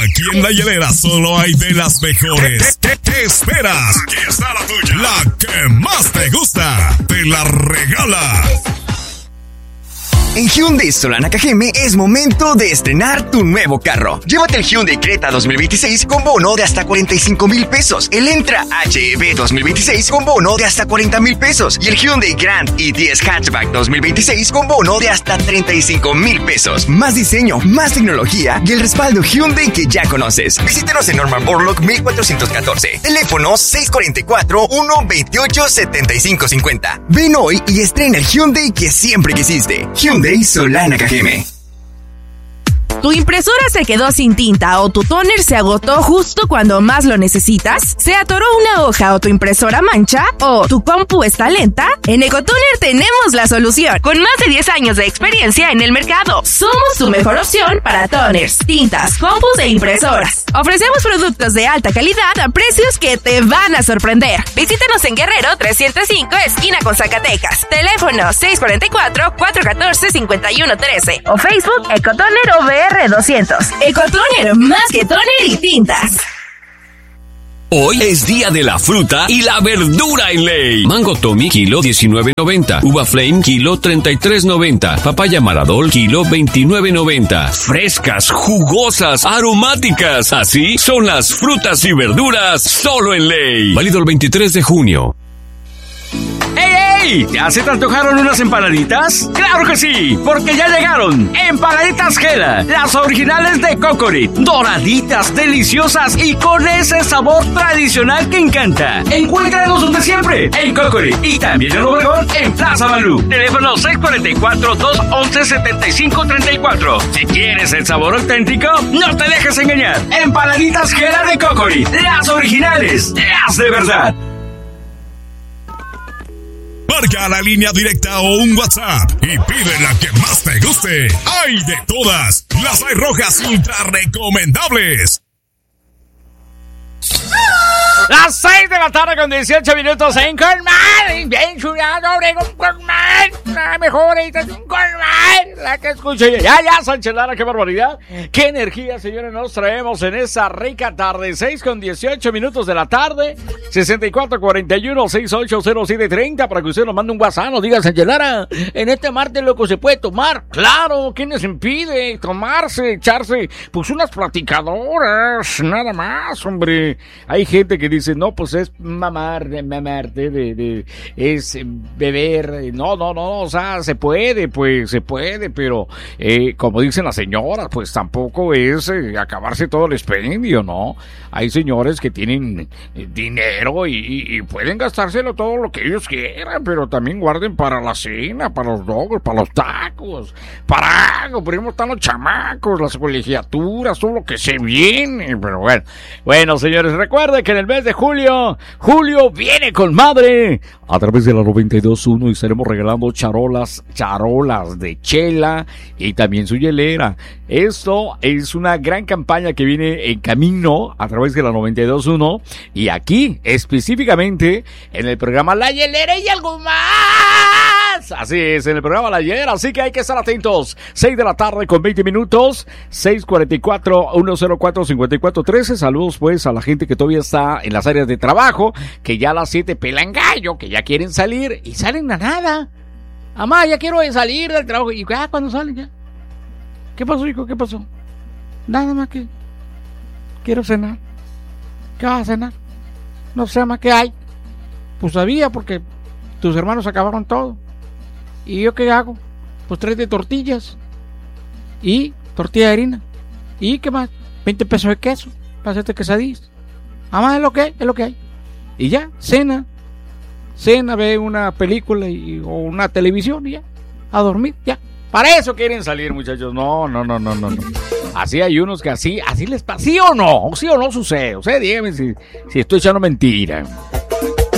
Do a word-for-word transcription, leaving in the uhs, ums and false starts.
Aquí en La Hielera solo hay de las mejores. ¿Qué, qué, qué esperas? Aquí está la tuya. La que más te gusta. Te la regala. En Hyundai Solana Cajeme es momento de estrenar tu nuevo carro. Llévate el Hyundai Creta dos mil veintiséis con bono de hasta cuarenta y cinco mil pesos. El Entra H E V dos mil veintiséis con bono de hasta cuarenta mil pesos. Y el Hyundai Grand i diez Hatchback dos mil veintiséis con bono de hasta treinta y cinco mil pesos. Más diseño, más tecnología y el respaldo Hyundai que ya conoces. Visítanos en Norman Borlaug mil cuatrocientos catorce. Teléfono seis cuatro cuatro, uno dos ocho, siete cinco cinco cero. Ven hoy y estrena el Hyundai que siempre quisiste. Hyundai Solana Cajeme. ¿Tu impresora se quedó sin tinta o tu toner se agotó justo cuando más lo necesitas? ¿Se atoró una hoja o tu impresora mancha? ¿O tu compu está lenta? En Ecotoner tenemos la solución. Con más de diez años de experiencia en el mercado, somos tu mejor opción para toners, tintas, compus e impresoras. Ofrecemos productos de alta calidad a precios que te van a sorprender. Visítanos en Guerrero trescientos cinco, esquina con Zacatecas. Teléfono seis cuatro cuatro, cuatro uno cuatro, cinco uno uno tres o Facebook Ecotoner O V R doscientos. Ecotoner, más que toner y tintas. Hoy es día de la fruta y la verdura en Ley. Mango Tommy, kilo diecinueve noventa. Uva Flame, kilo treinta y tres noventa. Papaya Maradol, kilo veintinueve noventa. Frescas, jugosas, aromáticas. Así son las frutas y verduras solo en Ley. Válido el veintitrés de junio. ¡Ey! ¿Ya se te antojaron unas empanaditas? ¡Claro que sí! Porque ya llegaron Empanaditas Jela, las originales de Cocorit, doraditas, deliciosas y con ese sabor tradicional que encanta. Encuéntranos donde siempre, en Cocorit y también en Obregón, en Plaza Balú. Teléfono seis cuatro cuatro, dos once, setenta y cinco treinta y cuatro. Si quieres el sabor auténtico, no te dejes engañar. Empanaditas Jela de Cocorit, las originales, las de verdad. Marca la línea directa o un WhatsApp y pide la que más te guste. ¡Hay de todas! Las hay rojas ultra recomendables. Las seis de la tarde con dieciocho minutos en Colmar. Bien chulado, Obregón, Colmar. La mejor estación Colmar. La que escucho yo. Ya, ya, Sánchez Lara, qué barbaridad. Qué energía, señores, nos traemos en esa rica tarde. seis con dieciocho minutos de la tarde. sesenta y cuatro cuarenta y uno, sesenta y ocho cero siete treinta para que usted nos mande un WhatsApp. Nos diga, Sánchez Lara, en este martes, loco, se puede tomar. Claro, ¿quién les impide tomarse, echarse, pues unas platicadoras? Nada más, hombre. Hay gente que dice, no, pues es mamar, mamar, de, de, de, es beber. No, no, no, o sea, se puede, pues, se puede, pero eh, como dicen las señoras, pues tampoco es eh, acabarse todo el expendio, ¿no? Hay señores que tienen eh, dinero y, y, y pueden gastárselo todo lo que ellos quieran, pero también guarden para la cena, para los dogos, para los tacos, para algo, primero están los chamacos, las colegiaturas, todo lo que se viene, pero bueno, bueno, señores, recuerden que en el mes de julio, julio viene con madre a través de la noventa y dos punto uno y estaremos regalando charolas, charolas de chela y también su hielera. Esto es una gran campaña que viene en camino a través de la noventa y dos punto uno y aquí específicamente en el programa La Hielera y algo más. Así es, en el programa La Hielera, así que hay que estar atentos. seis de la tarde con veinte minutos, seis cuarenta y cuatro, uno cero cuatro, cincuenta y cuatro trece. Saludos pues a la gente que todavía está en las áreas de trabajo, que ya a las siete pelan gallo, que ya quieren salir y salen a nada. Amá, ya quiero salir del trabajo. Y ya, cuando salen ya. ¿Qué pasó, hijo? ¿Qué pasó? Nada más que quiero cenar. ¿Qué vas a cenar? No sé, más, ¿qué hay? Pues sabía, porque tus hermanos acabaron todo. ¿Y yo qué hago? Pues tráete tortillas. Y tortilla de harina. ¿Y qué más? veinte pesos de queso para hacerte quesadillas. Además es lo que hay, es lo que hay. Y ya, cena. Cena, ve una película y, o una televisión y ya. A dormir, ya. Para eso quieren salir, muchachos. No, no, no, no, no, no. Así hay unos que así, así les pasa. ¿Sí o no? ¿Sí o no sucede? O sea, dígame si, si estoy echando mentira.